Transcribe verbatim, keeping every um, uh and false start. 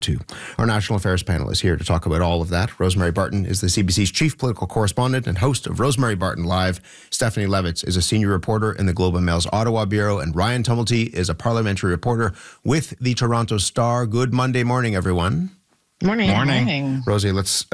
Too. Our national affairs panel is here to talk about all of that. Rosemary Barton is the C B C's chief political correspondent and host of Rosemary Barton Live. Stephanie Levitz is a senior reporter in the Globe and Mail's Ottawa Bureau. And Ryan Tumulty is a parliamentary reporter with the Toronto Star. Good Monday morning, everyone. Morning. Morning. Rosie, let's